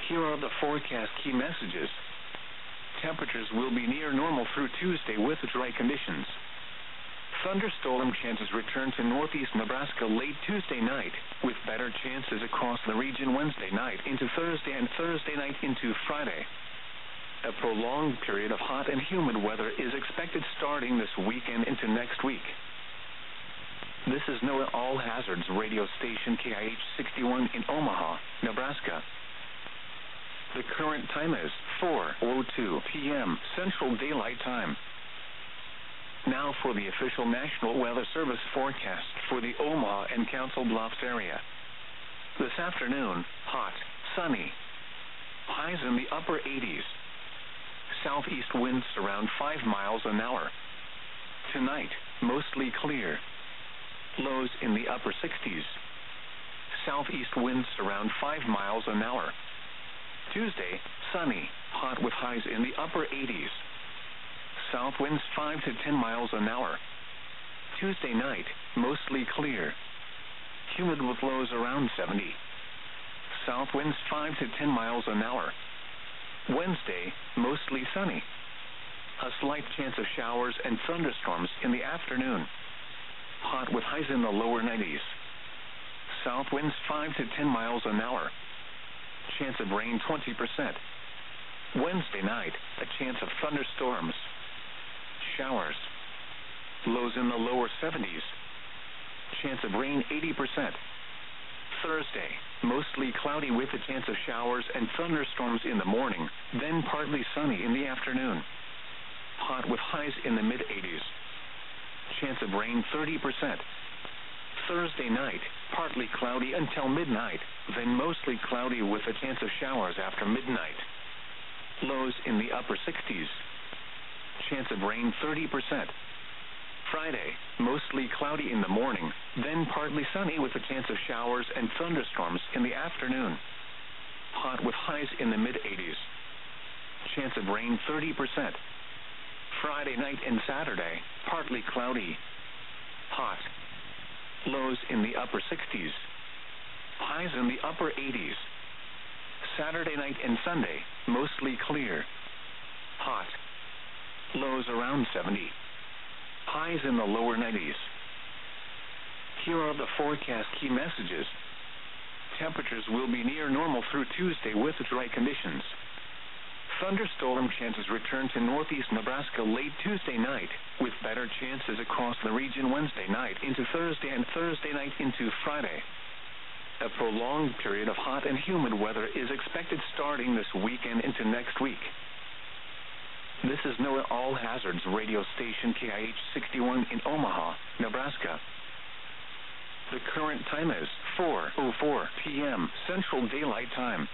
Here are the forecast key messages. Temperatures will be near normal through Tuesday with dry conditions. Thunderstorm chances return to northeast Nebraska late Tuesday night, with better chances across the region Wednesday night into Thursday and Thursday night into Friday. A prolonged period of hot and humid weather is expected starting this weekend into next week. This is NOAA All Hazards radio station KIH 61 in Omaha, Nebraska. The current time is 4:02 p.m. Central Daylight Time. Now for the official National Weather Service forecast for the Omaha and Council Bluffs area. This afternoon, hot, sunny. Highs in the upper 80s. Southeast winds around 5 miles an hour. Tonight, mostly clear. Lows in the upper 60s. Southeast winds around 5 miles an hour. Tuesday, sunny, hot with highs in the upper 80s. South winds 5 to 10 miles an hour. Tuesday night, mostly clear. Humid with lows around 70. South winds 5 to 10 miles an hour. Wednesday, mostly sunny. A slight chance of showers and thunderstorms in the afternoon. Hot with highs in the lower 90s. South winds 5 to 10 miles an hour. Chance of rain 20%. Wednesday night, a chance of thunderstorms. Showers. Lows in the lower 70s. Chance of rain 80%. Thursday, mostly cloudy with a chance of showers and thunderstorms in the morning, then partly sunny in the afternoon. Hot with highs in the mid-80s. Chance of rain 30%. Thursday night, partly cloudy until midnight, then mostly cloudy with a chance of showers after midnight. Lows in the upper 60s. Chance of rain 30%. Friday, mostly cloudy in the morning, then partly sunny with a chance of showers and thunderstorms in the afternoon. Hot with highs in the mid-80s. Chance of rain 30%. Friday night and Saturday, partly cloudy. Hot. Lows in the upper 60s. Highs in the upper 80s. Saturday night and Sunday, mostly clear. Hot. Lows around 70. Highs in the lower 90s. Here are the forecast key messages. Temperatures will be near normal through Tuesday with dry conditions. Thunderstorm chances return to northeast Nebraska late Tuesday night, with better chances across the region Wednesday night into Thursday and Thursday night into Friday. A prolonged period of hot and humid weather is expected starting this weekend into next week. This is NOAA All Hazards radio station KIH 61 in Omaha, Nebraska. The current time is 4:04 p.m. Central Daylight Time.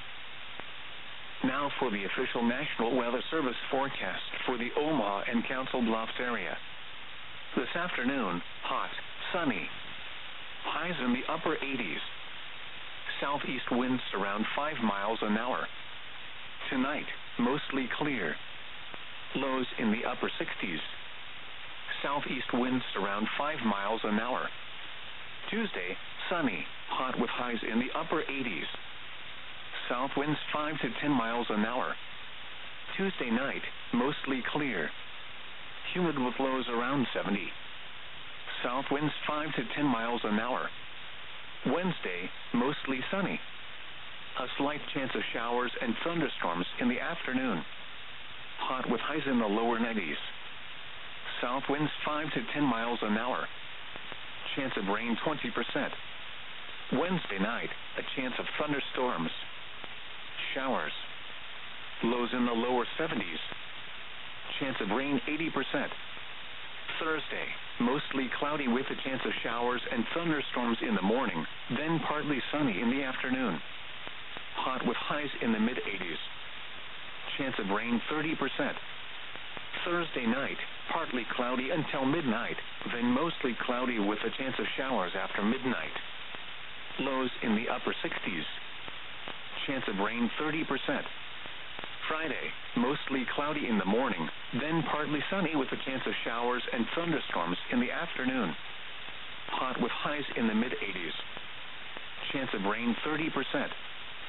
Now for the official National Weather Service forecast for the Omaha and Council Bluffs area. This afternoon, hot, sunny. Highs in the upper 80s. Southeast winds around 5 miles an hour. Tonight, mostly clear. Lows in the upper 60s. Southeast winds around 5 miles an hour. Tuesday, sunny, hot with highs in the upper 80s. South winds 5 to 10 miles an hour. Tuesday night, mostly clear. Humid with lows around 70. South winds 5 to 10 miles an hour. Wednesday, mostly sunny. A slight chance of showers and thunderstorms in the afternoon. Hot with highs in the lower 90s. South winds 5 to 10 miles an hour. Chance of rain 20%. Wednesday night, a chance of thunderstorms. Showers. Lows in the lower 70s. Chance of rain 80%. Thursday, mostly cloudy with a chance of showers and thunderstorms in the morning, then partly sunny in the afternoon. Hot with highs in the mid-80s. Chance of rain 30%. Thursday night, partly cloudy until midnight, then mostly cloudy with a chance of showers after midnight. Lows in the upper 60s. Chance of rain 30%. Friday, mostly cloudy in the morning, then partly sunny with a chance of showers and thunderstorms in the afternoon. Hot with highs in the mid-80s. Chance of rain 30%.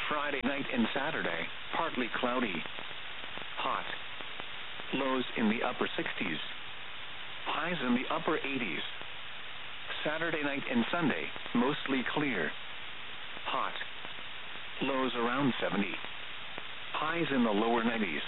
Friday night and Saturday, partly cloudy. Hot. Lows in the upper 60s. Highs in the upper 80s. Saturday night and Sunday, mostly clear. Hot. Lows around 70. Highs in the lower 90s.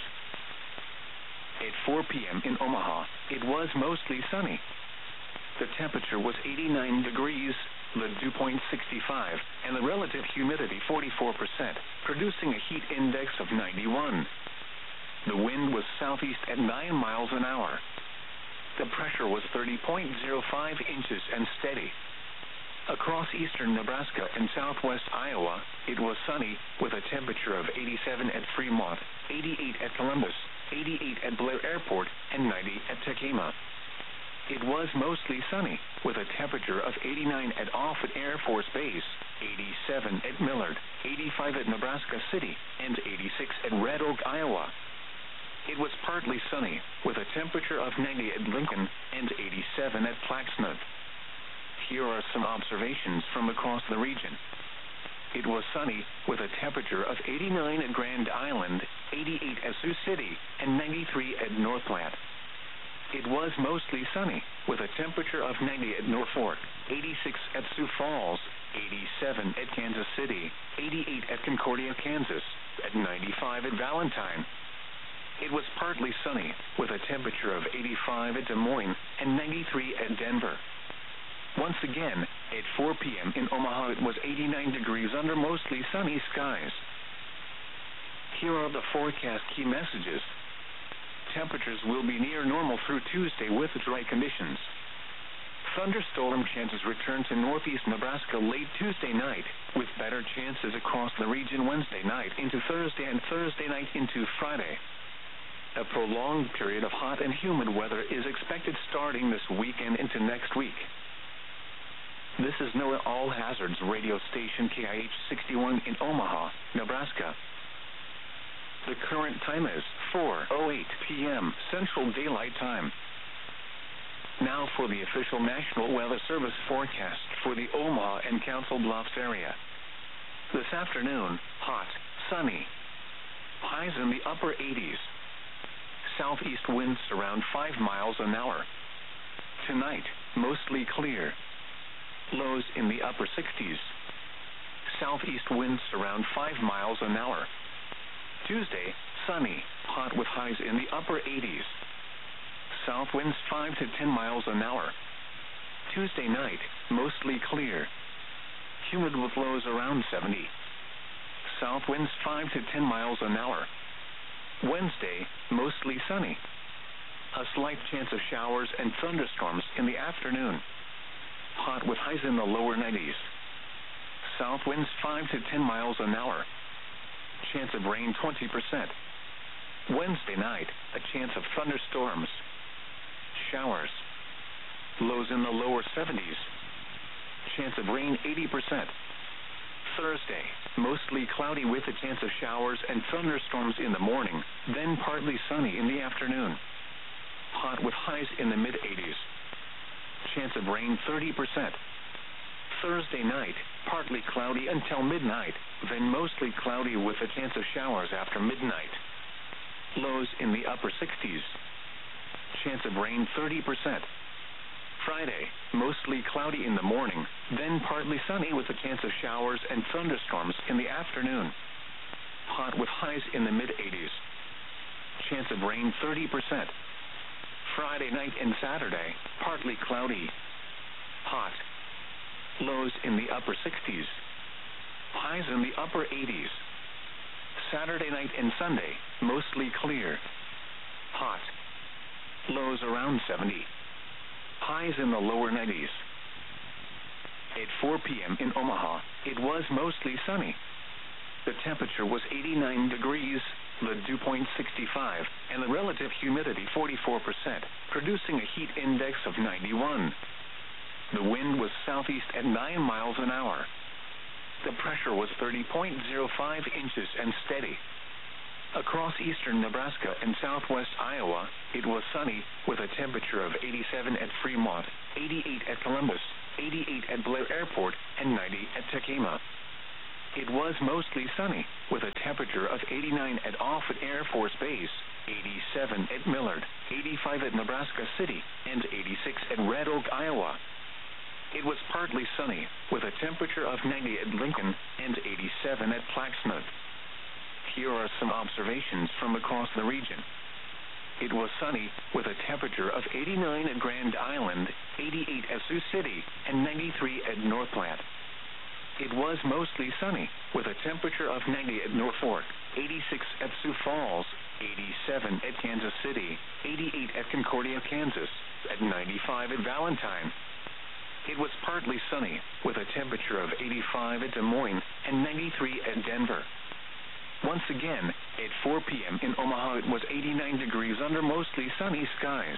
At 4 p.m. in Omaha, it was mostly sunny. The temperature was 89 degrees, the dew point 65, and the relative humidity 44%, producing a heat index of 91. The wind was southeast at 9 miles an hour. The pressure was 30.05 inches and steady. Across eastern Nebraska and southwest Iowa, it was sunny with a temperature of 87 at Fremont, 88 at Columbus, 88 at Blair Airport, and 90 at Tekema. It was mostly sunny with a temperature of 89 at Offutt Air Force Base, 87 at Millard, 85 at Nebraska City, and 86 at Red Oak, Iowa. It was partly sunny with a temperature of 90 at Lincoln and 87 at Plaxmouth. Here are some observations from across the region. It was sunny with a temperature of 89 at Grand Island, 88 at Sioux City, and 93 at North Platte. It was mostly sunny with a temperature of 90 at Norfolk, 86 at Sioux Falls, 87 at Kansas City, 88 at Concordia, Kansas, at 95 at Valentine. It was partly sunny with a temperature of 85 at Des Moines and 93 at Denver. Once again, at 4 p.m. in Omaha, it was 89 degrees under mostly sunny skies. Here are the forecast key messages. Temperatures will be near normal through Tuesday with dry conditions. Thunderstorm chances return to northeast Nebraska late Tuesday night, with better chances across the region Wednesday night into Thursday and Thursday night into Friday. A prolonged period of hot and humid weather is expected starting this weekend into next week. This is NOAA All Hazards radio station KIH 61 in Omaha, Nebraska. The current time is 4:08 p.m. Central Daylight Time. Now for the official National Weather Service forecast for the Omaha and Council Bluffs area. This afternoon, hot, sunny. Highs in the upper 80s. Southeast winds around 5 miles an hour. Tonight, mostly clear. Lows in the upper 60s. Southeast winds around 5 miles an hour. Tuesday, sunny, hot with highs in the upper 80s. South winds 5 to 10 miles an hour. Tuesday night, mostly clear. Humid with lows around 70. South winds 5 to 10 miles an hour. Wednesday, mostly sunny. A slight chance of showers and thunderstorms in the afternoon. Hot with highs in the lower 90s. South winds 5 to 10 miles an hour. Chance of rain 20%. Wednesday night, a chance of thunderstorms. Showers. Lows in the lower 70s. Chance of rain 80%. Thursday, mostly cloudy with a chance of showers and thunderstorms in the morning, then partly sunny in the afternoon. Hot with highs in the mid-80s. Chance of rain 30%. Thursday night, partly cloudy until midnight, then mostly cloudy with a chance of showers after midnight. Lows in the upper 60s. Chance of rain 30%. Friday, mostly cloudy in the morning, then partly sunny with a chance of showers and thunderstorms in the afternoon. Hot with highs in the mid-80s. Chance of rain 30%. Friday night and Saturday, partly cloudy. Hot. Lows in the upper 60s. Highs in the upper 80s. Saturday night and Sunday, mostly clear. Hot. Lows around 70. Highs in the lower 90s. At 4 p.m. in Omaha, it was mostly sunny. The temperature was 89 degrees, the dew point 65, and the relative humidity 44%, producing a heat index of 91. The wind was southeast at 9 miles an hour. The pressure was 30.05 inches and steady. Across eastern Nebraska and southwest Iowa, it was sunny with a temperature of 87 at Fremont, 88 at Columbus, 88 at Blair Airport, and 90 at Tekema. It was mostly sunny, with a temperature of 89 at Offutt Air Force Base, 87 at Millard, 85 at Nebraska City, and 86 at Red Oak, Iowa. It was partly sunny, with a temperature of 90 at Lincoln and 87 at Plaquemine. Here are some observations from across the region. It was sunny, with a temperature of 89 at Grand Island, 88 at Sioux City, and 93 at North Platte. It was mostly sunny, with a temperature of 90 at North Fork, 86 at Sioux Falls, 87 at Kansas City, 88 at Concordia, Kansas, at 95 at Valentine. It was partly sunny, with a temperature of 85 at Des Moines and 93 at Denver. Once again, at 4 p.m. in Omaha, it was 89 degrees under mostly sunny skies.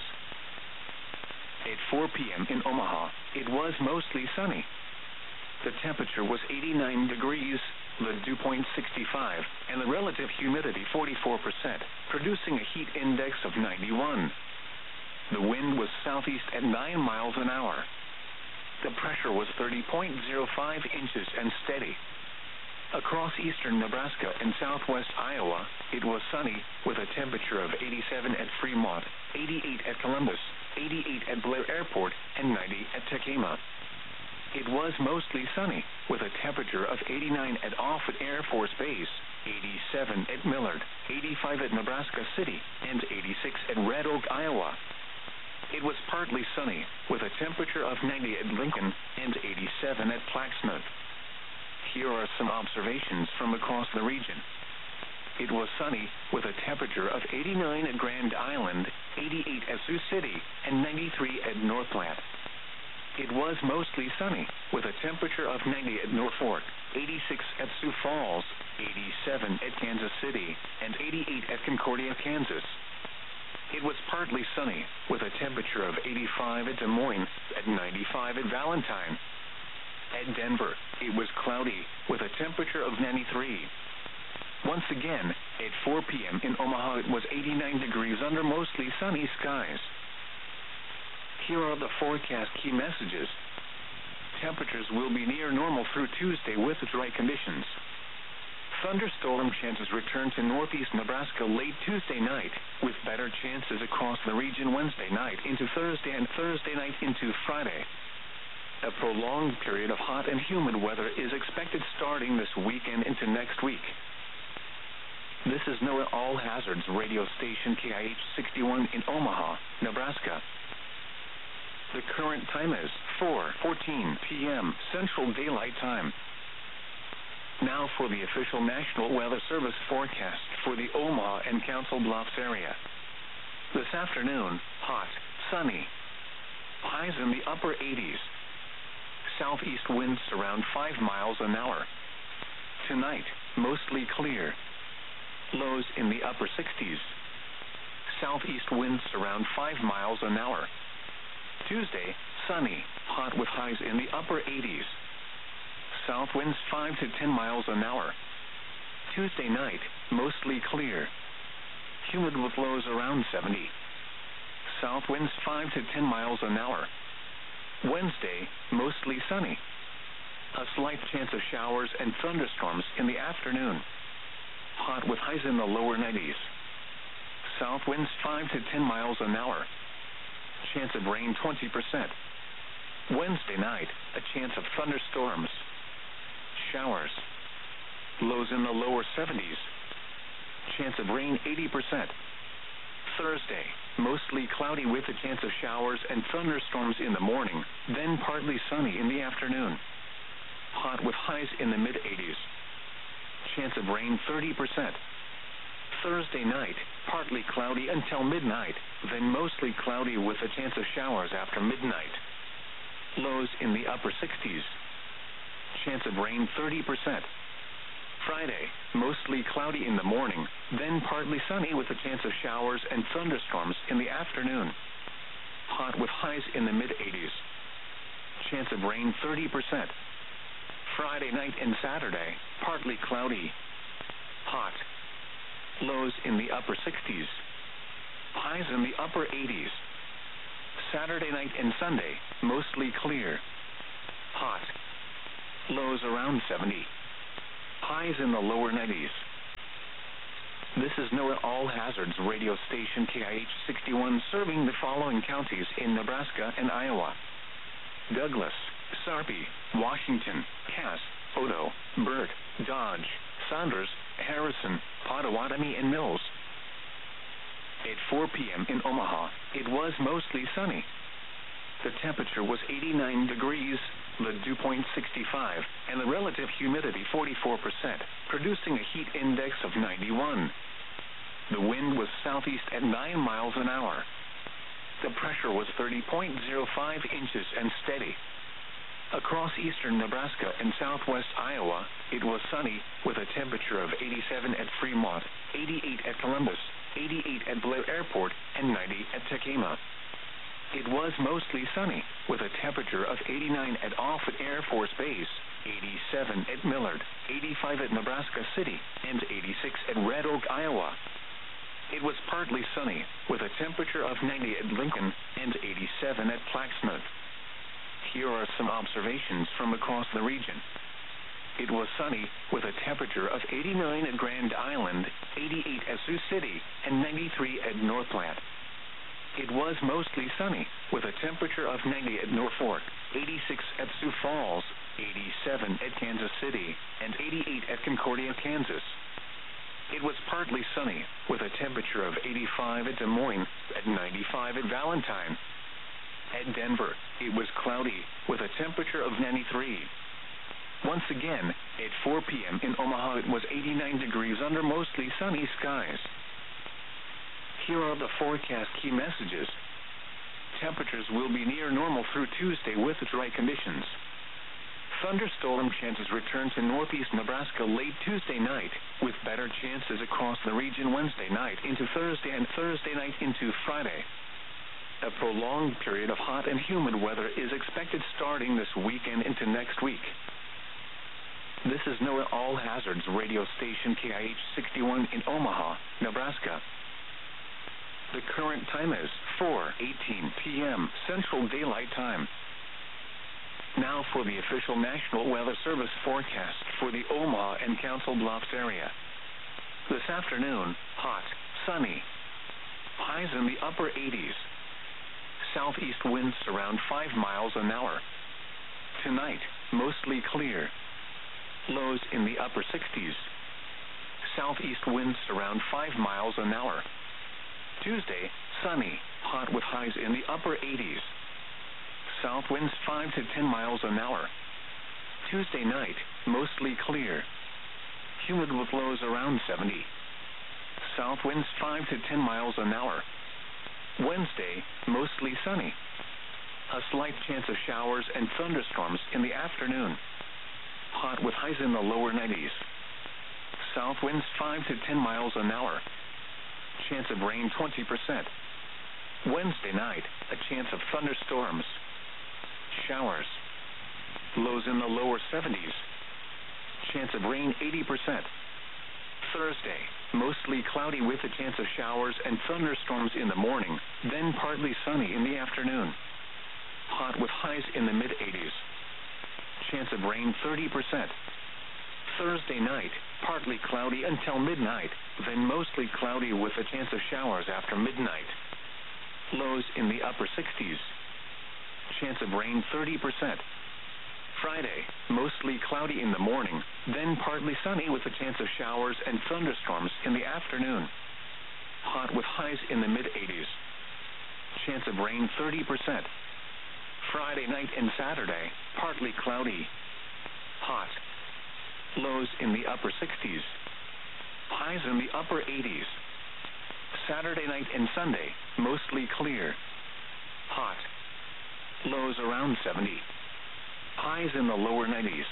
At 4 p.m. in Omaha, it was mostly sunny. The temperature was 89 degrees, the dew point 65, and the relative humidity 44%, producing a heat index of 91. The wind was southeast at 9 miles an hour. The pressure was 30.05 inches and steady. Across eastern Nebraska and southwest Iowa, it was sunny, with a temperature of 87 at Fremont, 88 at Columbus, 88 at Blair Airport, and 90 at Tacoma. It was mostly sunny, with a temperature of 89 at Offutt Air Force Base, 87 at Millard, 85 at Nebraska City, and 86 at Red Oak, Iowa. It was partly sunny, with a temperature of 90 at Lincoln and 87 at Plaquemine. Here are some observations from across the region. It was sunny, with a temperature of 89 at Grand Island, 88 at Sioux City, and 93 at North Platte. It was mostly sunny, with a temperature of 90 at North Fork, 86 at Sioux Falls, 87 at Kansas City, and 88 at Concordia, Kansas. It was partly sunny, with a temperature of 85 at Des Moines, at 95 at Valentine. At Denver, it was cloudy, with a temperature of 93. Once again, at 4 p.m. in Omaha, it was 89 degrees under mostly sunny skies. Here are the forecast key messages. Temperatures will be near normal through Tuesday with dry conditions. Thunderstorm chances return to northeast Nebraska late Tuesday night, with better chances across the region Wednesday night into Thursday and Thursday night into Friday. A prolonged period of hot and humid weather is expected starting this weekend into next week. This is NOAA All Hazards radio station KIH 61 in Omaha, Nebraska. The current time is 4:14 p.m. Central Daylight Time. Now for the official National Weather Service forecast for the Omaha and Council Bluffs area. This afternoon, hot, sunny. Highs in the upper 80s. Southeast winds around 5 miles an hour. Tonight, mostly clear. Lows in the upper 60s. Southeast winds around 5 miles an hour. Tuesday, sunny, hot with highs in the upper 80s. South winds 5 to 10 miles an hour. Tuesday night, mostly clear. Humid with lows around 70. South winds 5 to 10 miles an hour. Wednesday, mostly sunny. A slight chance of showers and thunderstorms in the afternoon. Hot with highs in the lower 90s. South winds 5 to 10 miles an hour. Chance of rain 20%. Wednesday night, a chance of thunderstorms. Showers. Lows in the lower 70s. Chance of rain 80%. Thursday, mostly cloudy with a chance of showers and thunderstorms in the morning, then partly sunny in the afternoon. Hot with highs in the mid-80s. Chance of rain 30%. Thursday night, partly cloudy until midnight, then mostly cloudy with a chance of showers after midnight. Lows in the upper 60s. Chance of rain 30%. Friday, mostly cloudy in the morning, then partly sunny with a chance of showers and thunderstorms in the afternoon. Hot with highs in the mid-80s. Chance of rain 30%. Friday night and Saturday, partly cloudy. Hot. Lows in the upper 60s. Highs in the upper 80s. Saturday night and Sunday, mostly clear. Hot. Lows around 70. highs in the lower 90s. This is NOAA All Hazards radio station KIH-61 serving the following counties in Nebraska and Iowa: Douglas, Sarpy, Washington, Cass, Odo, Burke, Dodge, Saunders, Harrison, Pottawatomie, and Mills. At 4 p.m. in Omaha, it was mostly sunny. The temperature was 89 degrees, the dew point 65, and the relative humidity 44%, producing a heat index of 91. The wind was southeast at 9 miles an hour. The pressure was 30.05 inches and steady. Across eastern Nebraska and southwest Iowa, it was sunny with a temperature of 87 at Fremont, 88 at Columbus, 88 at Blair Airport, and 90 at Tekema. It was mostly sunny with a temperature of 89 at Offutt Air Force Base, 87 at Millard, 85 at Nebraska City, and 86 at Red Oak, Iowa. It was partly sunny with a temperature of 90 at Lincoln and 87 at Plaquemine. Here are some observations from across the region. It was sunny with a temperature of 89 at Grand Island, 88 at Sioux City, and 93 at North Platte. It was mostly sunny with a temperature of 90 at Norfolk, 86 at Sioux Falls, 87 at Kansas City, and 88 at Concordia, Kansas. It was partly sunny with a temperature of 85 at Des Moines, at 95 at Valentine. At Denver, it was cloudy with a temperature of 93. Once again, at 4 p.m. in Omaha, it was 89 degrees under mostly sunny skies. Here are the forecast key messages. Temperatures will be near normal through Tuesday with dry conditions. Thunderstorm chances return to northeast Nebraska late Tuesday night, with better chances across the region Wednesday night into Thursday and Thursday night into Friday. A prolonged period of hot and humid weather is expected starting this weekend into next week. This is NOAA All Hazards radio station KIH-61 in Omaha, Nebraska. The current time is 4:18 p.m. Central Daylight Time. Now for the official National Weather Service forecast for the Omaha and Council Bluffs area. This afternoon, hot, sunny. Highs in the upper 80s. Southeast winds around 5 miles an hour. Tonight, mostly clear. Lows in the upper 60s. Southeast winds around 5 miles an hour. Tuesday, sunny, hot with highs in the upper 80s. South winds 5 to 10 miles an hour. Tuesday night, mostly clear. Humid with lows around 70. South winds 5 to 10 miles an hour. Wednesday, mostly sunny. A slight chance of showers and thunderstorms in the afternoon. Hot with highs in the lower 90s. South winds 5 to 10 miles an hour. Chance of rain 20%. Wednesday night, a chance of thunderstorms. Showers. Lows in the lower 70s. Chance of rain 80%. Thursday, mostly cloudy with a chance of showers and thunderstorms in the morning, then partly sunny in the afternoon. Hot with highs in the mid-80s. Chance of rain 30%. Thursday night, partly cloudy until midnight, then mostly cloudy with a chance of showers after midnight. Lows in the upper 60s. Chance of rain 30%. Friday, mostly cloudy in the morning, then partly sunny with a chance of showers and thunderstorms in the afternoon. Hot with highs in the mid-80s. Chance of rain 30%. Friday night and Saturday, partly cloudy. Hot. Lows in the upper 60s. Highs in the upper 80s. Saturday night and Sunday, mostly clear. Hot. Lows around 70. Highs in the lower 90s.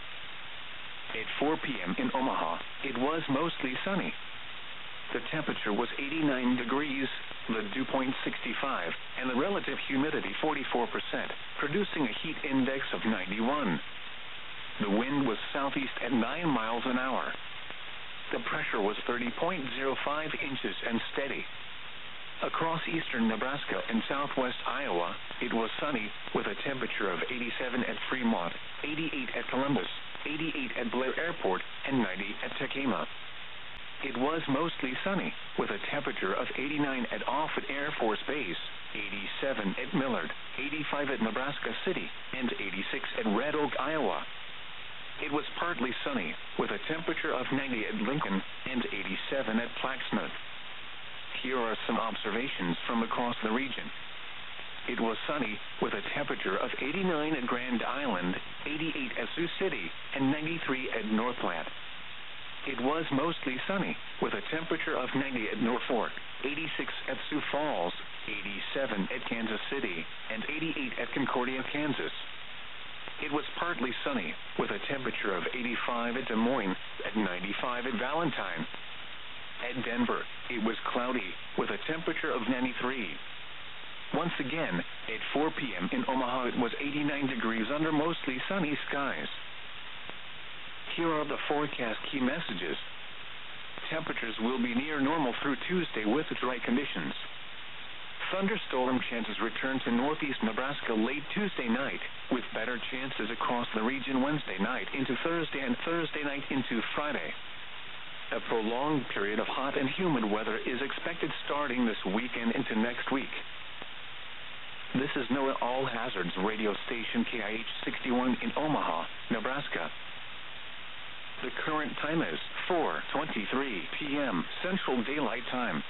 At 4 p.m. in Omaha, it was mostly sunny. The temperature was 89 degrees, the dew point 65, and the relative humidity 44%, producing a heat index of 91. The wind was southeast at 9 miles an hour. The pressure was 30.05 inches and steady. Across eastern Nebraska and southwest Iowa, it was sunny with a temperature of 87 at Fremont, 88 at Columbus, 88 at Blair Airport, and 90 at Tekema. It was mostly sunny, with a temperature of 89 at Offutt Air Force Base, 87 at Millard, 85 at Nebraska City, and 86 at Red Oak, Iowa. It was partly sunny, with a temperature of 90 at Lincoln and 87 at Plaquemine. Here are some observations from across the region. It was sunny, with a temperature of 89 at Grand Island, 88 at Sioux City, and 93 at North Platte. It was mostly sunny, with a temperature of 90 at Norfolk, 86 at Sioux Falls, 87 at Kansas City, and 88 at Concordia, Kansas. It was partly sunny, with a temperature of 85 at Des Moines, at 95 at Valentine. At Denver, it was cloudy, with a temperature of 93. Once again, at 4 p.m. in Omaha, it was 89 degrees under mostly sunny skies. Here are the forecast key messages. Temperatures will be near normal through Tuesday with dry conditions. Thunderstorm chances return to northeast Nebraska late Tuesday night, with better chances across the region Wednesday night into Thursday and Thursday night into Friday. A prolonged period of hot and humid weather is expected starting this weekend into next week. This is NOAA All Hazards radio station KIH 61 in Omaha, Nebraska. The current time is 4:23 p.m. Central Daylight Time.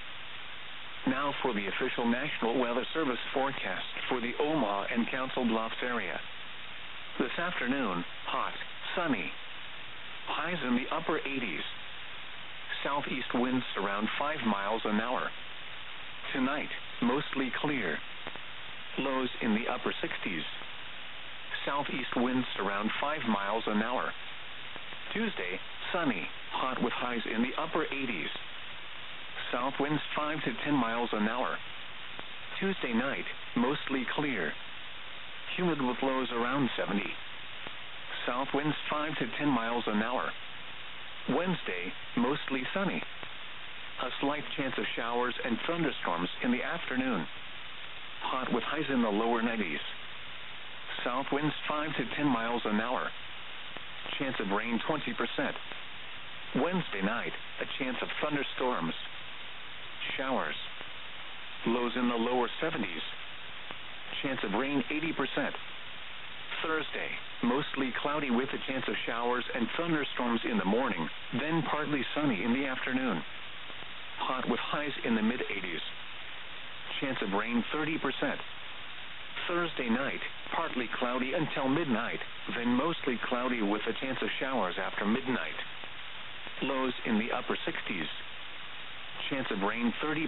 Now for the official National Weather Service forecast for the Omaha and Council Bluffs area. This afternoon, hot, sunny. Highs in the upper 80s. Southeast winds around 5 miles an hour. Tonight, mostly clear. Lows in the upper 60s. Southeast winds around 5 miles an hour. Tuesday, sunny, hot with highs in the upper 80s. South winds 5 to 10 miles an hour. Tuesday night, mostly clear. Humid with lows around 70. South winds 5 to 10 miles an hour. Wednesday, mostly sunny. A slight chance of showers and thunderstorms in the afternoon. Hot with highs in the lower 90s. South winds 5 to 10 miles an hour. Chance of rain 20%. Wednesday night, a chance of thunderstorms. Showers. Lows in the lower 70s. Chance of rain 80%. Thursday, mostly cloudy with a chance of showers and thunderstorms in the morning, then partly sunny in the afternoon. Hot with highs in the mid-80s. Chance of rain 30%. Thursday night, partly cloudy until midnight, then mostly cloudy with a chance of showers after midnight. Lows in the upper 60s. Chance of rain 30%.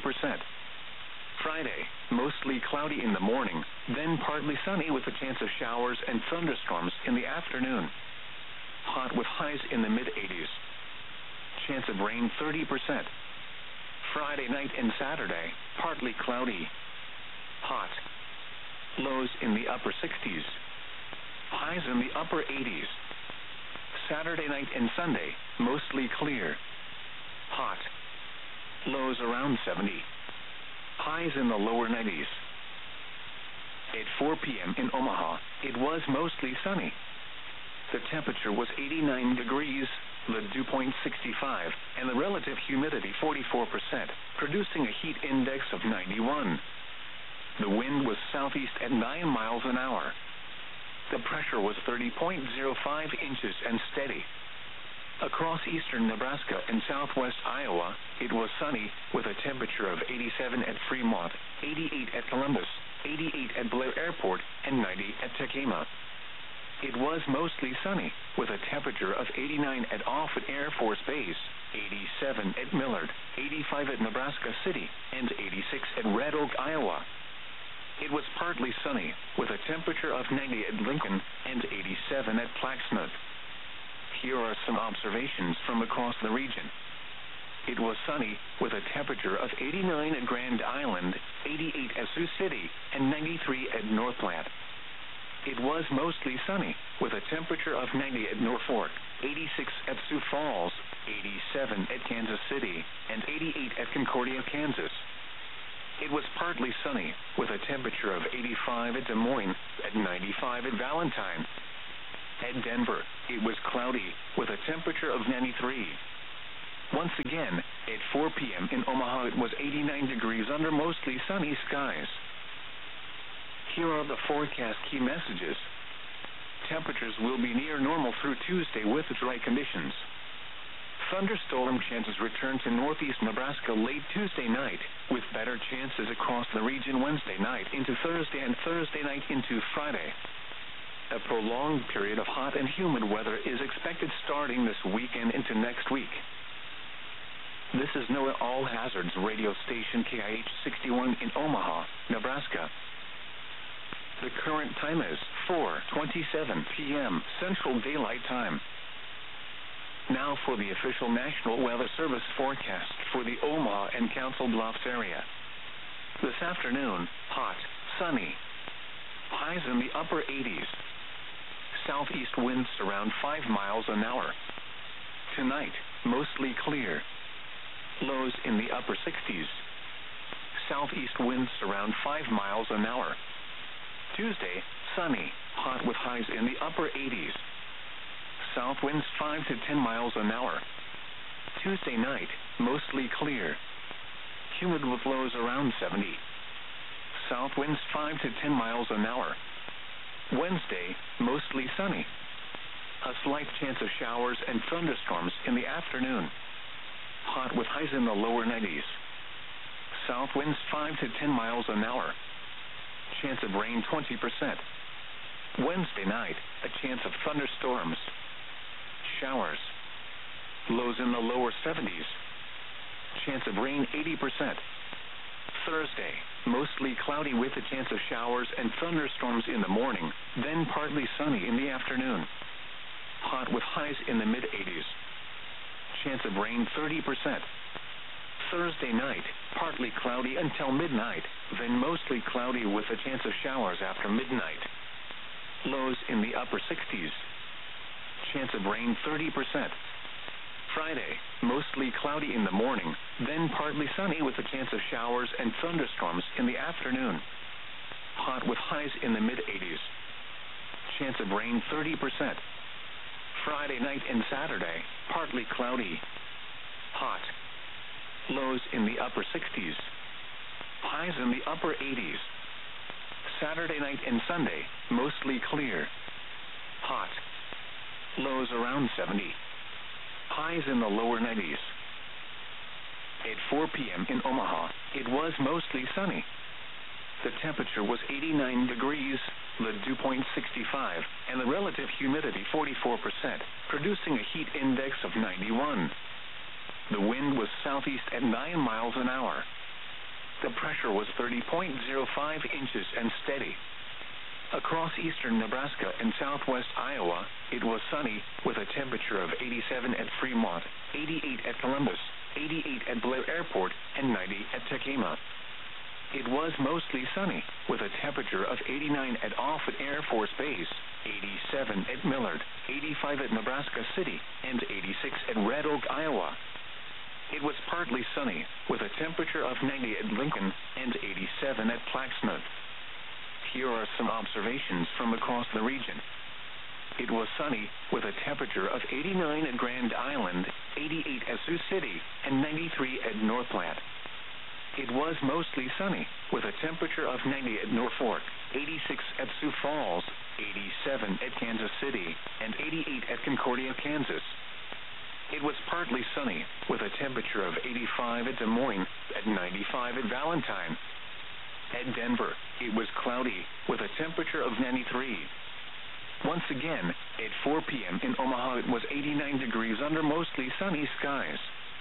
Friday, mostly cloudy in the morning, then partly sunny with a chance of showers and thunderstorms in the afternoon. Hot with highs in the mid-80s. Chance of rain 30%. Friday night and Saturday, partly cloudy. Hot. Lows in the upper 60s. Highs in the upper 80s. Saturday night and Sunday, mostly clear. Hot. Lows around 70. Highs in the lower 90s. At 4 p.m. in Omaha, it was mostly sunny. The temperature was 89 degrees, the dew point 65, and the relative humidity 44%, producing a heat index of 91. The wind was southeast at 9 miles an hour. The pressure was 30.05 inches and steady. Across eastern Nebraska and southwest Iowa, it was sunny with a temperature of 87 at Fremont, 88 at Columbus, 88 at Blair Airport, and 90 at Tekema. It was mostly sunny with a temperature of 89 at Offutt Air Force Base, 87 at Millard, 85 at Nebraska City, and 86 at Red Oak, Iowa. It was partly sunny with a temperature of 90 at Lincoln and 87 at Plaquemine. Here are some observations from across the region. It was sunny with a temperature of 89 at Grand Island, 88 at Sioux City, and 93 at North Platte. It was mostly sunny with a temperature of 90 at Norfolk, 86 at Sioux Falls, 87 at Kansas City, and 88 at Concordia, Kansas. It was partly sunny with a temperature of 85 at Des Moines, at 95 at Valentine. At Denver, it was cloudy, with a temperature of 93. Once again, at 4 p.m. in Omaha, it was 89 degrees under mostly sunny skies. Here are the forecast key messages. Temperatures will be near normal through Tuesday with dry conditions. Thunderstorm chances return to northeast Nebraska late Tuesday night, with better chances across the region Wednesday night into Thursday and Thursday night into Friday. A prolonged period of hot and humid weather is expected starting this weekend into next week. This is NOAA All Hazards radio station KIH 61 in Omaha, Nebraska. The current time is 4:27 p.m. Central Daylight Time. Now for the official National Weather Service forecast for the Omaha and Council Bluffs area. This afternoon, hot, sunny. Highs in the upper 80s. Southeast winds around 5 miles an hour. Tonight, mostly clear. Lows in the upper 60s. Southeast winds around 5 miles an hour. Tuesday, sunny, hot with highs in the upper 80s. South winds 5 to 10 miles an hour. Tuesday night, mostly clear. Humid with lows around 70. South winds 5 to 10 miles an hour. Wednesday, mostly sunny. A slight chance of showers and thunderstorms in the afternoon. Hot with highs in the lower 90s. South winds 5 to 10 miles an hour. Chance of rain 20%. Wednesday night, a chance of thunderstorms. Showers. Lows in the lower 70s. Chance of rain 80%. Thursday, mostly cloudy with a chance of showers and thunderstorms in the morning, then partly sunny in the afternoon. Hot with highs in the mid-80s. Chance of rain 30%. Thursday night, partly cloudy until midnight, then mostly cloudy with a chance of showers after midnight. Lows in the upper 60s. Chance of rain 30%. Friday, mostly cloudy in the morning, then partly sunny with a chance of showers and thunderstorms in the afternoon. Hot with highs in the mid-80s. Chance of rain 30%. Friday night and Saturday, partly cloudy. Hot. Lows in the upper 60s. Highs in the upper 80s. Saturday night and Sunday, mostly clear. Hot. Lows around 70. Highs in the lower 90s. At 4 p.m. in Omaha, it was mostly sunny. The temperature was 89 degrees, the dew point 65, and the relative humidity 44%, producing a heat index of 91. The wind was southeast at 9 miles an hour. The pressure was 30.05 inches and steady. Across eastern Nebraska and southwest Iowa, it was sunny with a temperature of 87 at Fremont, 88 at Columbus, 88 at Blair Airport, and 90 at Tekema. It was mostly sunny with a temperature of 89 at Offutt Air Force Base, 87 at Millard, 85 at Nebraska City, and 86 at Red Oak, Iowa. It was partly sunny with a temperature of 90 at Lincoln and 87 at Plaquemine. Here are some observations from across the region. It was sunny with a temperature of 89 at Grand Island, 88 at Sioux City, and 93 at North Platte. It was mostly sunny with a temperature of 90 at Norfolk, 86 at Sioux Falls, 87 at Kansas City, and 88 at Concordia, Kansas. It was partly sunny with a temperature of 85 at Des Moines, at 95 at Valentine. At Denver, it was cloudy with a temperature of 93. Once again, at 4 p.m. in Omaha, it was 89 degrees under mostly sunny skies.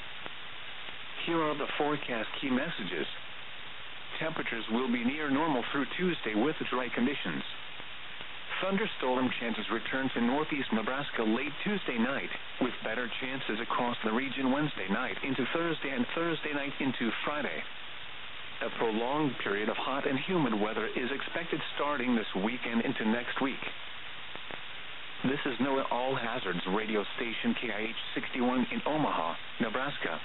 Here are the forecast key messages. Temperatures will be near normal through Tuesday with dry conditions. Thunderstorm chances return to northeast Nebraska late Tuesday night, with better chances across the region Wednesday night into Thursday and Thursday night into Friday. A prolonged period of hot and humid weather is expected starting this weekend into next week. This is NOAA All Hazards radio station KIH 61 in Omaha, Nebraska.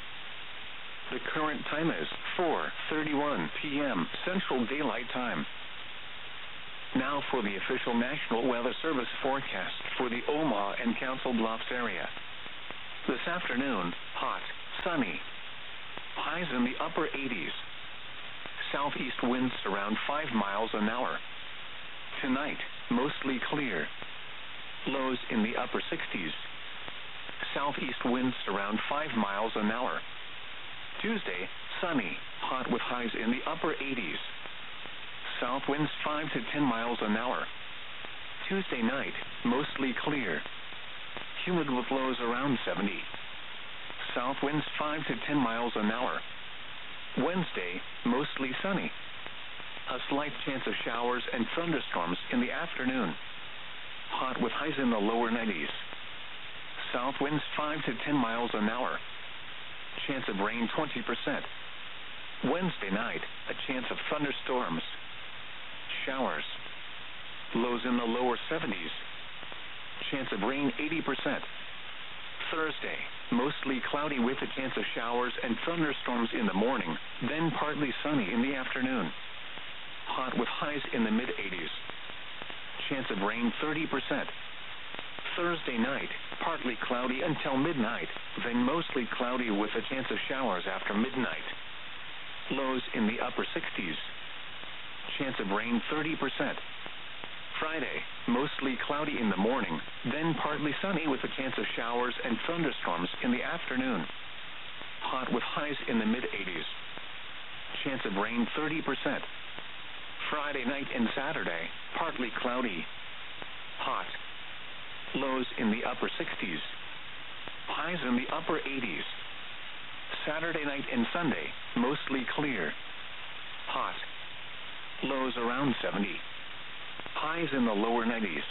The current time is 4:31 p.m. Central Daylight Time. Now for the official National Weather Service forecast for the Omaha and Council Bluffs area. This afternoon, hot, sunny. Highs in the upper 80s. Southeast winds around 5 miles an hour. Tonight, mostly clear. Lows in the upper 60s. Southeast winds around 5 miles an hour. Tuesday, sunny, hot with highs in the upper 80s. South winds 5 to 10 miles an hour. Tuesday night, mostly clear. Humid with lows around 70. South winds 5 to 10 miles an hour. Wednesday, mostly sunny. A slight chance of showers and thunderstorms in the afternoon. Hot with highs in the lower 90s. South winds 5 to 10 miles an hour. Chance of rain 20%. Wednesday night, a chance of thunderstorms. Showers. Lows in the lower 70s. Chance of rain 80%. Thursday, mostly cloudy with a chance of showers and thunderstorms in the morning, then partly sunny in the afternoon. Hot with highs in the mid-80s. Chance of rain 30%. Thursday night, partly cloudy until midnight, then mostly cloudy with a chance of showers after midnight. Lows in the upper 60s. Chance of rain 30%. Friday, mostly cloudy in the morning, then partly sunny with a chance of showers and thunderstorms in the afternoon. Hot with highs in the mid-80s. Chance of rain 30%. Friday night and Saturday, partly cloudy. Hot. Lows in the upper 60s. Highs in the upper 80s. Saturday night and Sunday, mostly clear. Hot. Lows around 70. Highs in the lower 90s.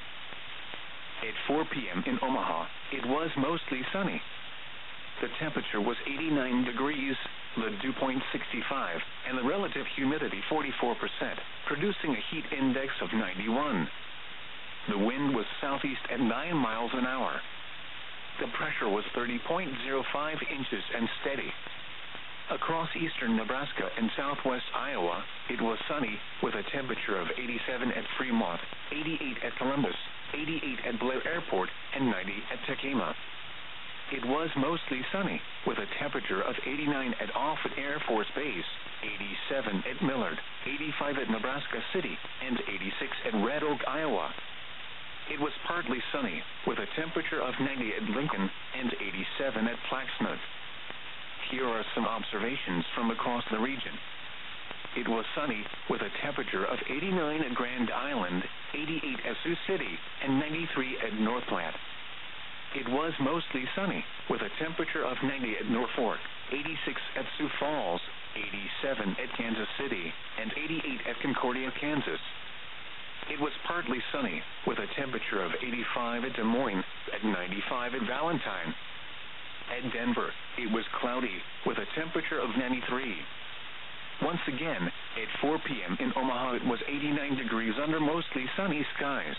At 4 p.m. in Omaha, it was mostly sunny. The temperature was 89 degrees, the dew point 65, and the relative humidity 44%, producing a heat index of 91. The wind was southeast at 9 miles an hour. The pressure was 30.05 inches and steady. Across eastern Nebraska and southwest Iowa, it was sunny with a temperature of 87 at Fremont, 88 at Columbus, 88 at Blair Airport, and 90 at Tacoma. It was mostly sunny with a temperature of 89 at Offutt Air Force Base, 87 at Millard, 85 at Nebraska City, and 86 at Red Oak, Iowa. It was partly sunny with a temperature of 90 at Lincoln and 87 at Plaquemine. Here are some observations from across the region. It was sunny with a temperature of 89 at Grand Island, 88 at Sioux City, and 93 at North Platte. It was mostly sunny with a temperature of 90 at Norfolk, 86 at Sioux Falls, 87 at Kansas City, and 88 at Concordia, Kansas. It was partly sunny with a temperature of 85 at Des Moines, at 95 at Valentine. At Denver, it was cloudy with a temperature of 93. Once again, at 4 p.m. in Omaha, it was 89 degrees under mostly sunny skies.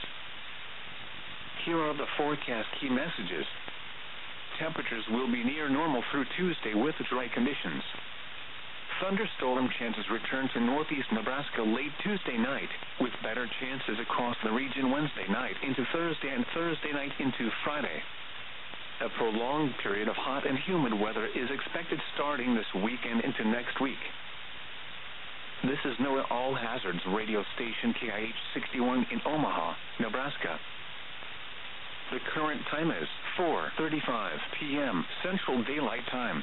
Here are the forecast key messages. Temperatures will be near normal through Tuesday with dry conditions. Thunderstorm chances return to northeast Nebraska late Tuesday night, with better chances across the region Wednesday night into Thursday and Thursday night into Friday. A prolonged period of hot and humid weather is expected starting this weekend into next week. This is NOAA All Hazards radio station KIH 61 in Omaha, Nebraska. The current time is 4:35 p.m. Central Daylight Time.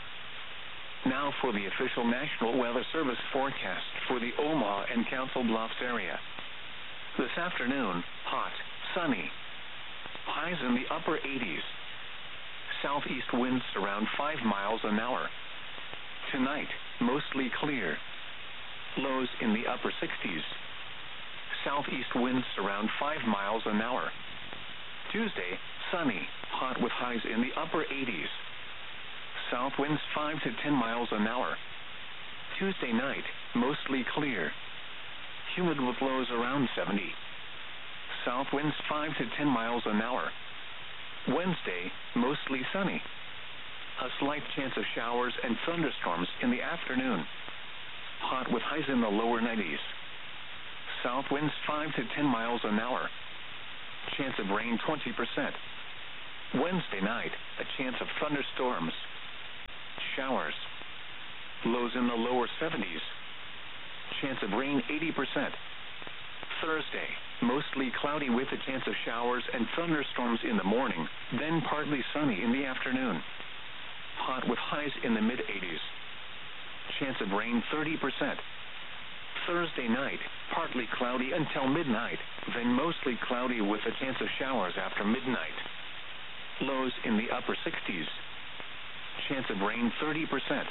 Now for the official National Weather Service forecast for the Omaha and Council Bluffs area. This afternoon, hot, sunny. Highs in the upper 80s. Southeast winds around 5 miles an hour. Tonight, mostly clear. Lows in the upper 60s. Southeast winds around 5 miles an hour. Tuesday, sunny, hot with highs in the upper 80s. South winds 5 to 10 miles an hour. Tuesday night, mostly clear. Humid with lows around 70. South winds 5 to 10 miles an hour. Wednesday, mostly sunny. A slight chance of showers and thunderstorms in the afternoon. Hot with highs in the lower 90s. South winds 5 to 10 miles an hour. Chance of rain 20%. Wednesday night, a chance of thunderstorms. Showers. Lows in the lower 70s. Chance of rain 80%. Thursday, mostly cloudy with a chance of showers and thunderstorms in the morning, then partly sunny in the afternoon. Hot with highs in the mid-80s. Chance of rain 30%. Thursday night, partly cloudy until midnight, then mostly cloudy with a chance of showers after midnight. Lows in the upper 60s. Chance of rain 30%.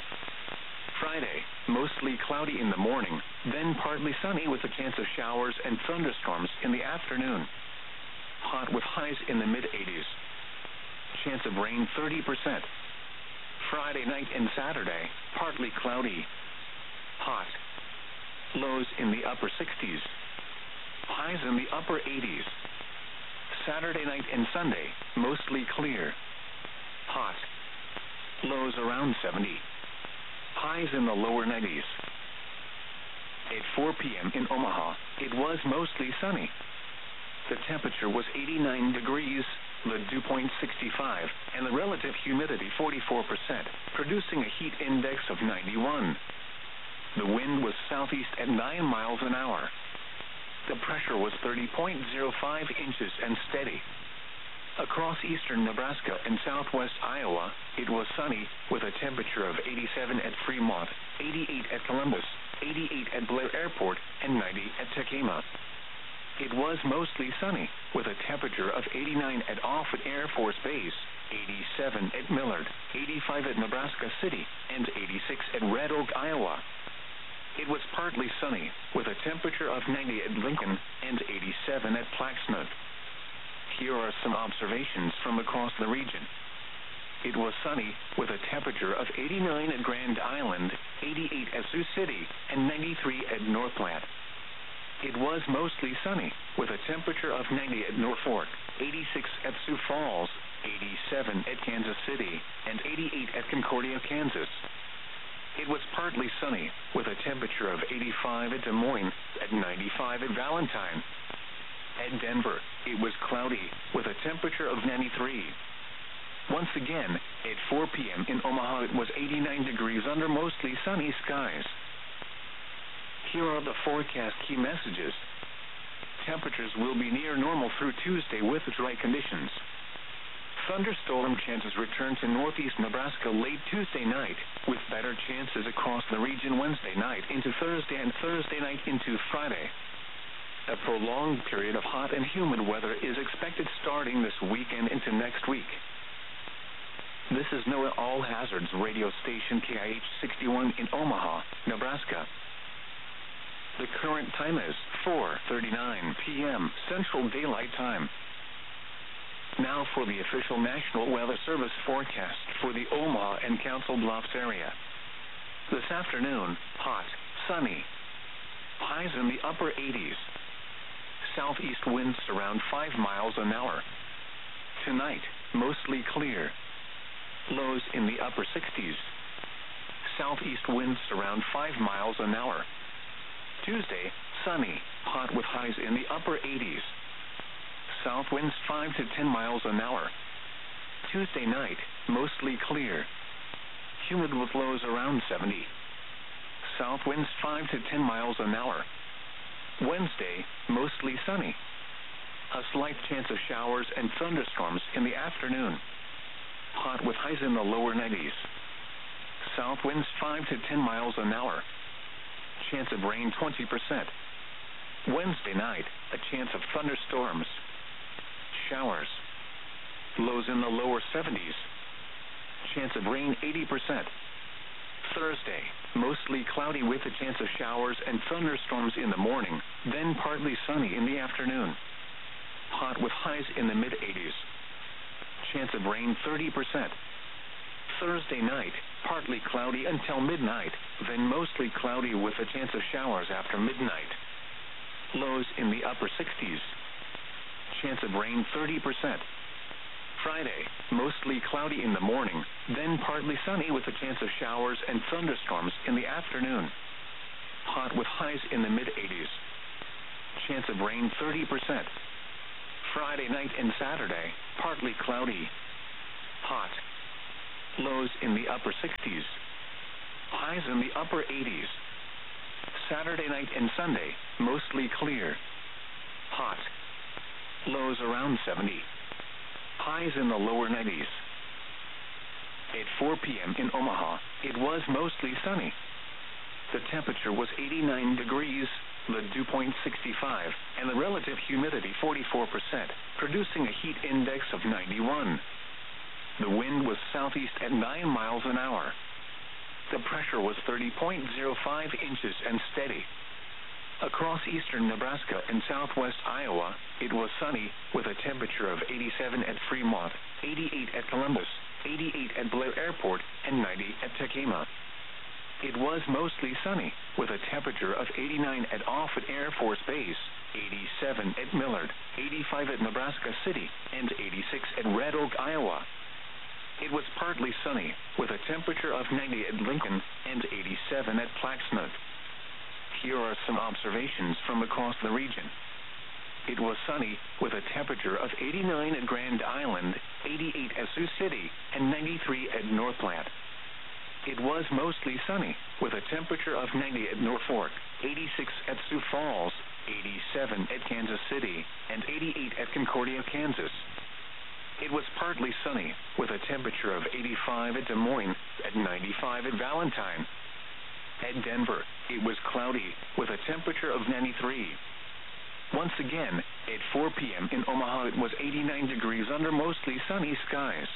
Friday, mostly cloudy in the morning, then partly sunny with a chance of showers and thunderstorms in the afternoon. Hot with highs in the mid-80s. Chance of rain 30%. Friday night and Saturday, partly cloudy. Hot. Lows in the upper 60s. Highs in the upper 80s. Saturday night and Sunday, mostly clear. Hot. Lows around 70. Highs in the lower 90s. At 4 p.m. in Omaha, it was mostly sunny. The temperature was 89 degrees, the dew point 65, and the relative humidity 44%, producing a heat index of 91. The wind was southeast at 9 miles an hour. The pressure was 30.05 inches and steady. Across eastern Nebraska and southwest Iowa, it was sunny with a temperature of 87 at Fremont, 88 at Columbus, 88 at Blair Airport, and 90 at Tekema. It was mostly sunny with a temperature of 89 at Offutt Air Force Base, 87 at Millard, 85 at Nebraska City, and 86 at Red Oak, Iowa. It was partly sunny with a temperature of 90 at Lincoln and 87 at Plaxmouth. Here are some observations from across the region. It was sunny with a temperature of 89 at Grand Island, 88 at Sioux City, and 93 at Northland. It was mostly sunny with a temperature of 90 at Norfolk, 86 at Sioux Falls, 87 at Kansas City, and 88 at Concordia, Kansas. It was partly sunny with a temperature of 85 at Des Moines, at 95 at Valentine. At Denver, it was cloudy with a temperature of 93. Once again, at 4 p.m. in Omaha, it was 89 degrees under mostly sunny skies. Here are the forecast key messages. Temperatures will be near normal through Tuesday with dry conditions. Thunderstorm chances return to northeast Nebraska late Tuesday night, with better chances across the region Wednesday night into Thursday and Thursday night into Friday. A prolonged period of hot and humid weather is expected starting this weekend into next week. This is NOAA All Hazards radio station KIH 61 in Omaha, Nebraska. The current time is 4:39 p.m. Central Daylight Time. Now for the official National Weather Service forecast for the Omaha and Council Bluffs area. This afternoon, hot, sunny. Highs in the upper 80s. Southeast winds around 5 miles an hour. Tonight, mostly clear. Lows in the upper 60s. Southeast winds around 5 miles an hour. Tuesday, sunny, hot with highs in the upper 80s. South winds 5 to 10 miles an hour. Tuesday night, mostly clear. Humid with lows around 70. South winds 5 to 10 miles an hour. Wednesday, mostly sunny. A slight chance of showers and thunderstorms in the afternoon. Hot with highs in the lower 90s. South winds 5 to 10 miles an hour. Chance of rain 20%. Wednesday night, a chance of thunderstorms. Showers. Lows in the lower 70s. Chance of rain 80%. Thursday, mostly cloudy with a chance of showers and thunderstorms in the morning, then partly sunny in the afternoon. Hot with highs in the mid-80s. Chance of rain 30%. Thursday night, partly cloudy until midnight, then mostly cloudy with a chance of showers after midnight. Lows in the upper 60s. Chance of rain 30%. Friday, mostly cloudy in the morning, then partly sunny with a chance of showers and thunderstorms in the afternoon. Hot with highs in the mid-80s. Chance of rain 30%. Friday night and Saturday, partly cloudy. Hot. Lows in the upper 60s. Highs in the upper 80s. Saturday night and Sunday, mostly clear. Hot. Lows around 70. Highs in the lower 90s. At 4 p.m. in Omaha, it was mostly sunny. The temperature was 89 degrees, the dew point 65, and the relative humidity 44%, producing a heat index of 91. The wind was southeast at 9 miles an hour. The pressure was 30.05 inches and steady. Across eastern Nebraska and southwest Iowa, it was sunny with a temperature of 87 at Fremont, 88 at Columbus, 88 at Blair Airport, and 90 at Tekema. It was mostly sunny with a temperature of 89 at Offutt Air Force Base, 87 at Millard, 85 at Nebraska City, and 86 at Red Oak, Iowa. It was partly sunny with a temperature of 90 at Lincoln and 87 at Plaxmouth. Here are some observations from across the region. It was sunny with a temperature of 89 at Grand Island, 88 at Sioux City, and 93 at North Platte. It was mostly sunny with a temperature of 90 at Norfolk, 86 at Sioux Falls, 87 at Kansas City, and 88 at Concordia, Kansas. It was partly sunny with a temperature of 85 at Des Moines, at 95 at Valentine. At Denver, it was cloudy with a temperature of 93. Once again, at 4 p.m. in Omaha, it was 89 degrees under mostly sunny skies.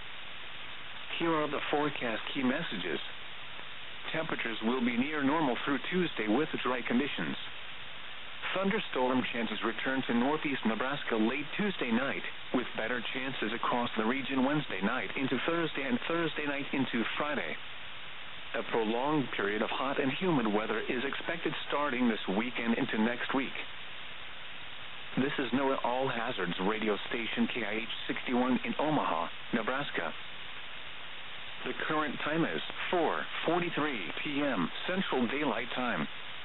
Here are the forecast key messages. Temperatures will be near normal through Tuesday with dry conditions. Thunderstorm chances return to northeast Nebraska late Tuesday night, with better chances across the region Wednesday night into Thursday and Thursday night into Friday. A prolonged period of hot and humid weather is expected starting this weekend into next week. This is NOAA All Hazards radio station KIH 61 in Omaha, Nebraska. The current time is 4:43 p.m. Central Daylight Time.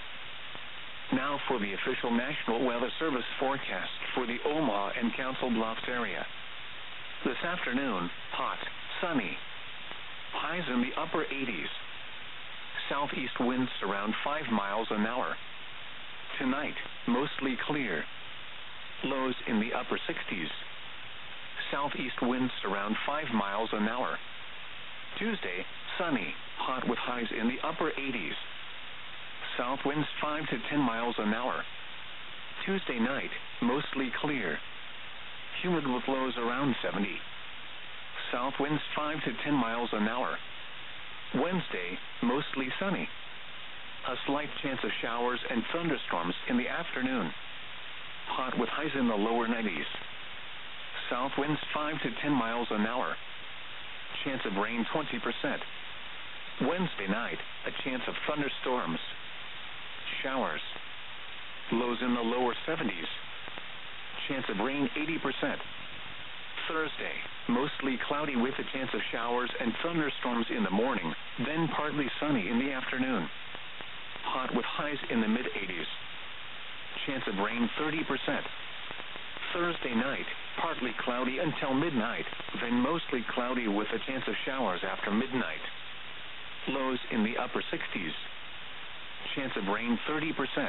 Now for the official National Weather Service forecast for the Omaha and Council Bluffs area. This afternoon, hot, sunny. Highs in the upper 80s. Southeast winds around 5 miles an hour. Tonight, mostly clear. Lows in the upper 60s. Southeast winds around 5 miles an hour. Tuesday, sunny, hot with highs in the upper 80s. South winds 5 to 10 miles an hour. Tuesday night, mostly clear. Humid with lows around 70. South winds 5 to 10 miles an hour. Wednesday, mostly sunny. A slight chance of showers and thunderstorms in the afternoon. Hot with highs in the lower 90s. South winds 5 to 10 miles an hour. Chance of rain 20%. Wednesday night, a chance of thunderstorms. Showers. Lows in the lower 70s. Chance of rain 80%. Thursday, mostly cloudy with a chance of showers and thunderstorms in the morning, then partly sunny in the afternoon. Hot with highs in the mid-80s. Chance of rain 30%. Thursday night, partly cloudy until midnight, then mostly cloudy with a chance of showers after midnight. Lows in the upper 60s. Chance of rain 30%.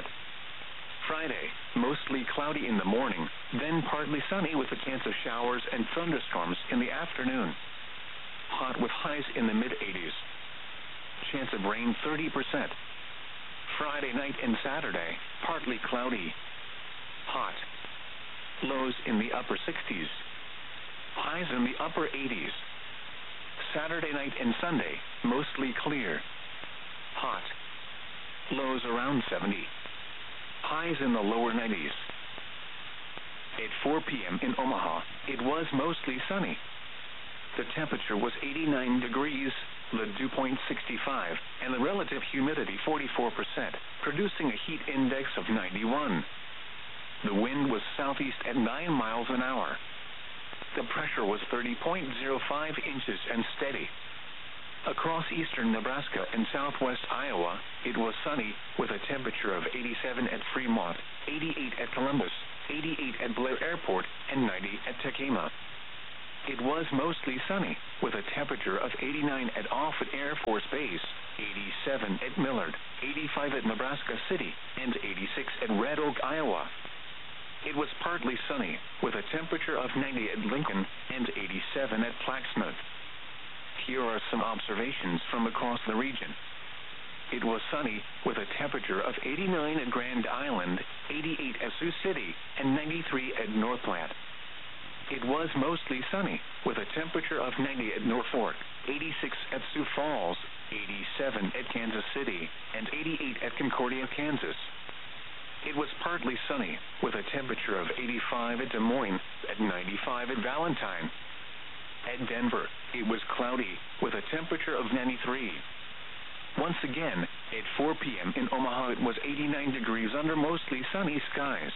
Friday, mostly cloudy in the morning, then partly sunny with a chance of showers and thunderstorms in the afternoon. Hot with highs in the mid-80s. Chance of rain 30%. Friday night and Saturday, partly cloudy. Hot. Lows in the upper 60s. Highs in the upper 80s. Saturday night and Sunday, mostly clear. Hot. Lows around 70. Highs in the lower 90s. At 4 p.m. in Omaha, it was mostly sunny. The temperature was 89 degrees, the dew point 65, and the relative humidity 44%, producing a heat index of 91. The wind was southeast at 9 miles an hour. The pressure was 30.05 inches and steady. Across eastern Nebraska and southwest Iowa, it was sunny, with a temperature of 87 at Fremont, 88 at Columbus, 88 at Blair Airport, and 90 at Tekema. It was mostly sunny, with a temperature of 89 at Offutt Air Force Base, 87 at Millard, 85 at Nebraska City, and 86 at Red Oak, Iowa. It was partly sunny, with a temperature of 90 at Lincoln and 87 at Plaquemine. Here are some observations from across the region. It was sunny, with a temperature of 89 at Grand Island, 88 at Sioux City, and 93 at North Platte. It was mostly sunny, with a temperature of 90 at Norfolk, 86 at Sioux Falls, 87 at Kansas City, and 88 at Concordia, Kansas. It was partly sunny, with a temperature of 85 at Des Moines, at 95 at Valentine. At Denver, it was cloudy, with a temperature of 93. Once again, at 4 p.m. in Omaha, it was 89 degrees under mostly sunny skies.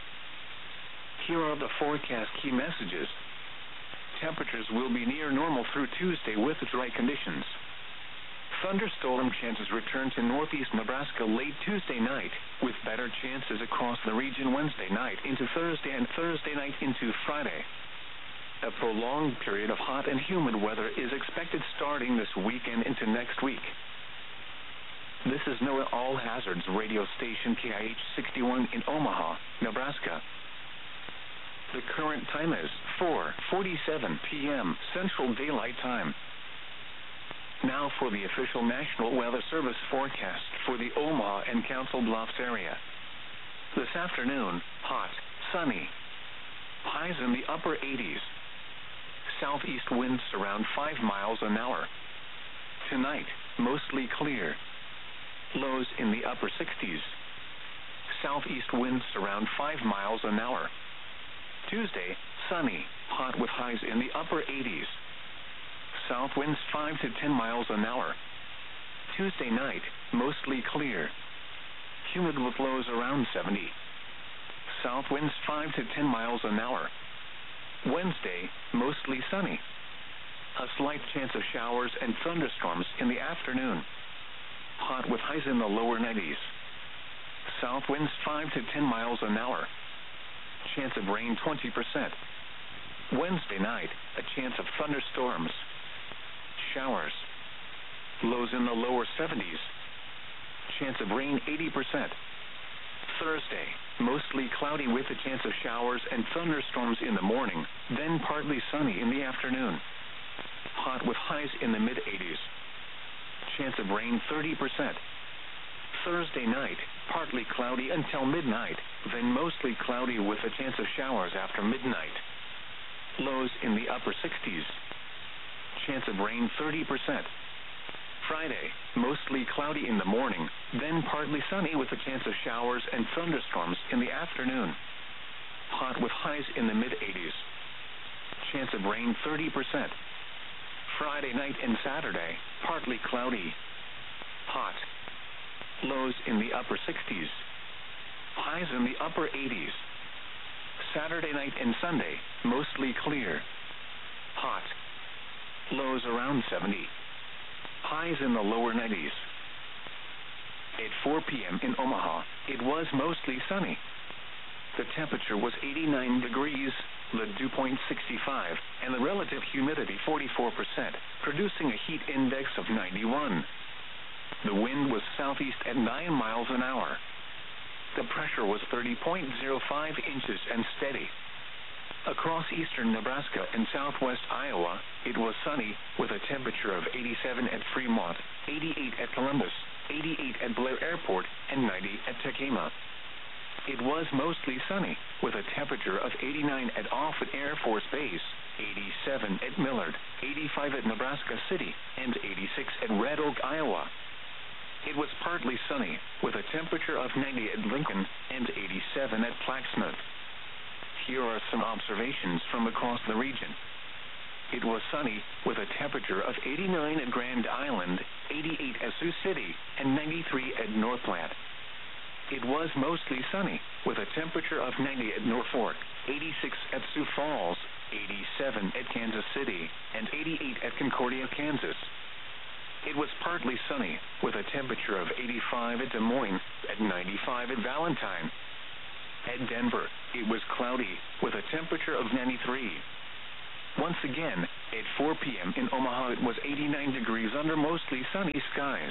Here are the forecast key messages. Temperatures will be near normal through Tuesday with dry conditions. Thunderstorm chances return to northeast Nebraska late Tuesday night, with better chances across the region Wednesday night into Thursday and Thursday night into Friday. A prolonged period of hot and humid weather is expected starting this weekend into next week. This is NOAA All Hazards radio station KIH 61 in Omaha, Nebraska. The current time is 4:47 p.m. Central Daylight Time. Now for the official National Weather Service forecast for the Omaha and Council Bluffs area. This afternoon, hot, sunny. Highs in the upper 80s. Southeast winds around 5 miles an hour. Tonight, mostly clear. Lows in the upper 60s. Southeast winds around 5 miles an hour. Tuesday, sunny, hot with highs in the upper 80s. South winds 5 to 10 miles an hour. Tuesday night, mostly clear. Humid with lows around 70. South winds 5 to 10 miles an hour. Wednesday, mostly sunny. A slight chance of showers and thunderstorms in the afternoon. Hot with highs in the lower 90s. South winds 5 to 10 miles an hour. Chance of rain 20%. Wednesday night, a chance of thunderstorms. Showers. Lows in the lower 70s. Chance of rain 80%. Thursday, mostly cloudy with a chance of showers and thunderstorms in the morning, then partly sunny in the afternoon. Hot with highs in the mid-80s. Chance of rain 30%. Thursday night, partly cloudy until midnight, then mostly cloudy with a chance of showers after midnight. Lows in the upper 60s. Chance of rain 30%. Friday, mostly cloudy in the morning, then partly sunny with a chance of showers and thunderstorms in the afternoon. Hot with highs in the mid-80s. Chance of rain 30%. Friday night and Saturday, partly cloudy. Hot. Lows in the upper 60s. Highs in the upper 80s. Saturday night and Sunday, mostly clear. Hot. Lows around 70. Highs in the lower 90s. At 4 p.m. in Omaha, it was mostly sunny. The temperature was 89 degrees, the dew point 65, and the relative humidity 44%, producing a heat index of 91. The wind was southeast at 9 miles an hour. The pressure was 30.05 inches and steady. Across eastern Nebraska and southwest Iowa, it was sunny with a temperature of 87 at Fremont, 88 at Columbus, 88 at Blair Airport, and 90 at Tekema. It was mostly sunny with a temperature of 89 at Offutt Air Force Base, 87 at Millard, 85 at Nebraska City, and 86 at Red Oak, Iowa. It was partly sunny with a temperature of 90 at Lincoln and 87 at Plaquemine. Here are some observations from across the region. It was sunny with a temperature of 89 at Grand Island, 88 at Sioux City, and 93 at North Platte. It was mostly sunny with a temperature of 90 at Norfolk, 86 at Sioux Falls, 87 at Kansas City, and 88 at Concordia, Kansas. it was partly sunny, with a temperature of 85 at Des Moines, at 95 at Valentine. At Denver, it was cloudy, with a temperature of 93. Once again, at 4 p.m. in Omaha, it was 89 degrees under mostly sunny skies.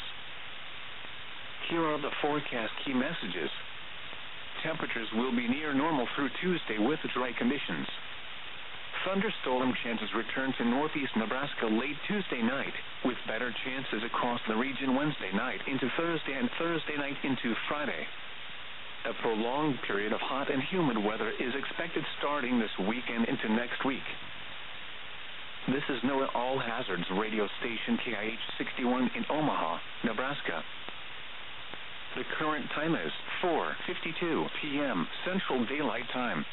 Here are the forecast key messages. Temperatures will be near normal through Tuesday with dry conditions. Thunderstorm chances return to northeast Nebraska late Tuesday night, with better chances across the region Wednesday night into Thursday and Thursday night into Friday. A prolonged period of hot and humid weather is expected starting this weekend into next week. This is NOAA All Hazards radio station KIH 61 in Omaha, Nebraska. The current time is 4:52 p.m. Central Daylight Time.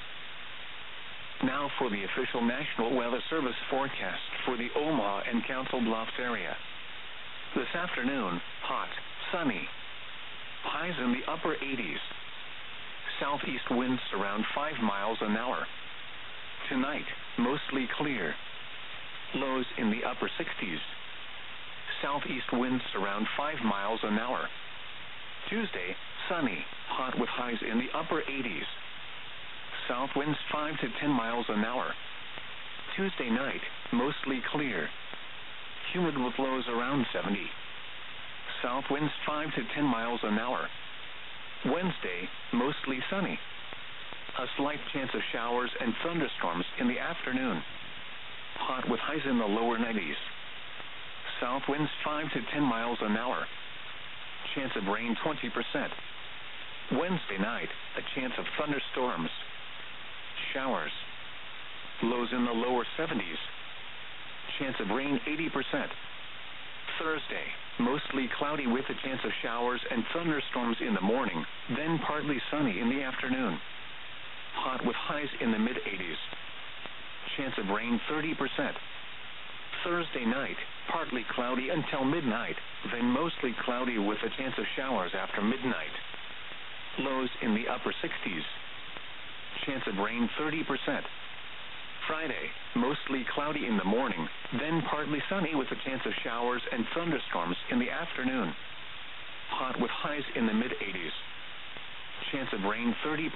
Now for the official National Weather Service forecast for the Omaha and Council Bluffs area. This afternoon, hot, sunny. Highs in the upper 80s. Southeast winds around 5 miles an hour. Tonight, mostly clear. Lows in the upper 60s. Southeast winds around 5 miles an hour. Tuesday, sunny, hot with highs in the upper 80s. South winds 5 to 10 miles an hour. Tuesday night, mostly clear. Humid with lows around 70. South winds 5 to 10 miles an hour. Wednesday, mostly sunny. A slight chance of showers and thunderstorms in the afternoon. Hot with highs in the lower 90s. South winds 5 to 10 miles an hour. Chance of rain 20%. Wednesday night, a chance of thunderstorms. Showers. Lows in the lower 70s. Chance of rain 80%. Thursday, mostly cloudy with a chance of showers and thunderstorms in the morning, then partly sunny in the afternoon. Hot with highs in the mid-80s. Chance of rain 30%. Thursday night, partly cloudy until midnight, then mostly cloudy with a chance of showers after midnight. Lows in the upper 60s. Chance of rain 30%. Friday, mostly cloudy in the morning, then partly sunny with a chance of showers and thunderstorms in the afternoon. Hot with highs in the mid-80s. Chance of rain 30%.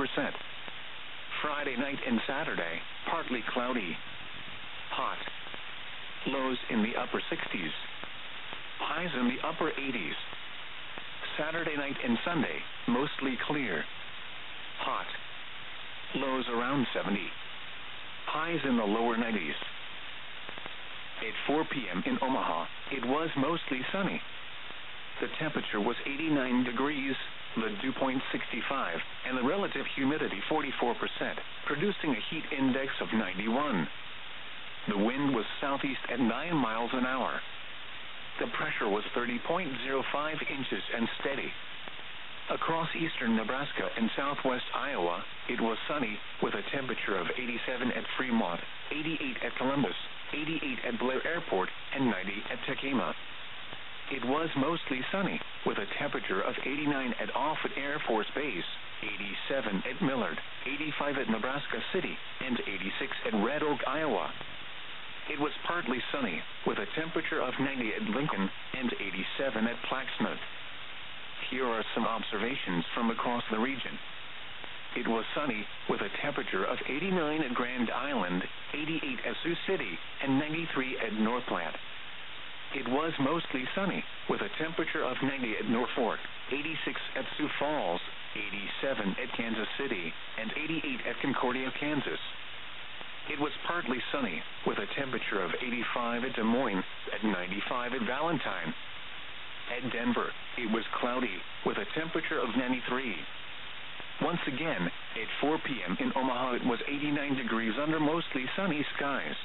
Friday night and Saturday, partly cloudy. Hot. Lows in the upper 60s. Highs in the upper 80s. Saturday night and Sunday, mostly clear. Hot. Lows around 70. Highs in the lower 90s. At 4 p.m. in Omaha, it was mostly sunny. The temperature was 89 degrees, the dew point 65, and the relative humidity 44%, producing a heat index of 91. The wind was southeast at 9 miles an hour. The pressure was 30.05 inches and steady. Across eastern Nebraska and southwest Iowa, it was sunny with a temperature of 87 at Fremont, 88 at Columbus, 88 at Blair Airport, and 90 at Tekema. It was mostly sunny with a temperature of 89 at Offutt Air Force Base, 87 at Millard, 85 at Nebraska City, and 86 at Red Oak, Iowa. It was partly sunny with a temperature of 90 at Lincoln and 87 at Plaquemine. Here are some observations from across the region. It was sunny with a temperature of 89 at Grand Island, 88 at Sioux City, and 93 at North Platte. It was mostly sunny with a temperature of 90 at Norfolk, 86 at Sioux Falls, 87 at Kansas City, and 88 at Concordia, Kansas. It was partly sunny with a temperature of 85 at Des Moines, at 95 at Valentine. At Denver, it was cloudy with a temperature of 93. Once again, at 4 p.m. in Omaha, it was 89 degrees under mostly sunny skies.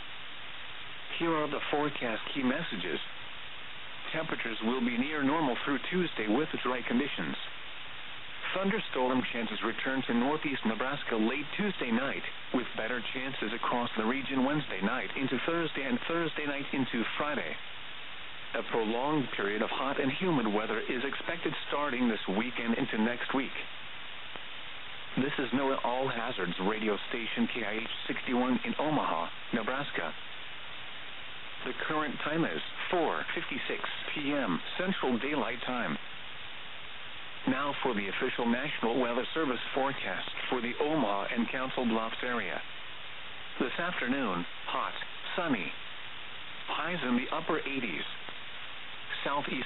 Here are the forecast key messages. Temperatures will be near normal through Tuesday with dry conditions. Thunderstorm chances return to northeast Nebraska late Tuesday night, with better chances across the region Wednesday night into Thursday and Thursday night into Friday. A prolonged period of hot and humid weather is expected starting this weekend into next week. This is NOAA All Hazards radio station KIH 61 in Omaha, Nebraska. The current time is 4:56 p.m. Central Daylight Time. Now for the official National Weather Service forecast for the Omaha and Council Bluffs area. This afternoon, hot, sunny. Highs in the upper 80s. Southeast